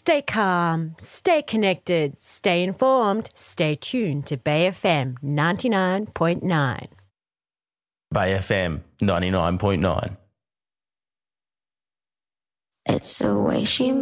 Stay calm, stay connected, stay informed, stay tuned to Bay FM 99.9. Bay FM 99.9. It's the way she